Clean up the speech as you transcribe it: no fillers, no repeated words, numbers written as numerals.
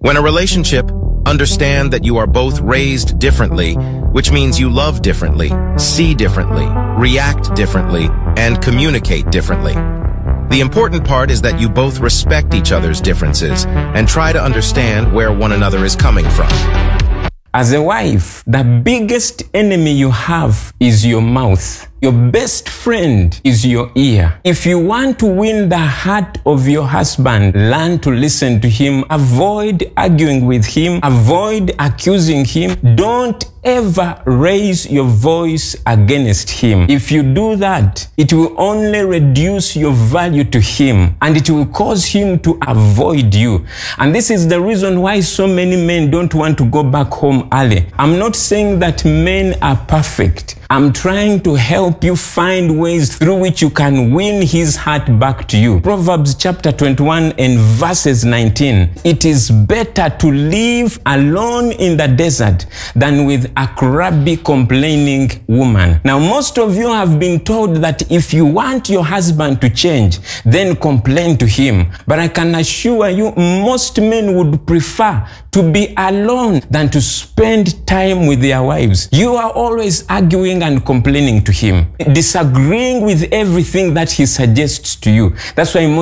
When a relationship, understand that you are both raised differently, which means you love differently, see differently, react differently, and communicate differently. The important part is that you both respect each other's differences and try to understand where one another is coming from. As a wife, the biggest enemy you have is your mouth. Your best friend is your ear. If you want to win the heart of your husband, learn to listen to him. Avoid arguing with him. Avoid accusing him. Don't ever raise your voice against him. If you do that, it will only reduce your value to him and it will cause him to avoid you. And this is the reason why so many men don't want to go back home early. I'm not saying that men are perfect. I'm trying to help you find ways through which you can win his heart back to you. Proverbs chapter 21 and verses 19. It is better to live alone in the desert than with a crabby complaining woman. Now, most of you have been told that if you want your husband to change, then complain to him. But I can assure you, most men would prefer to be alone than to spend time with their wives. You are always arguing and complaining to him, disagreeing with everything that he suggests to you. That's why